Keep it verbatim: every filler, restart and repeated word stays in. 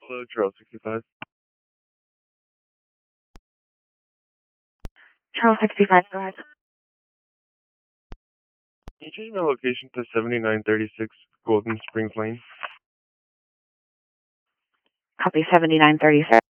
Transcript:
Hello, Charles sixty-five. Charles sixty-five, go ahead. Can you change my location to seventy-nine thirty-six Golden Springs Lane? Copy seventy-nine thirty-six.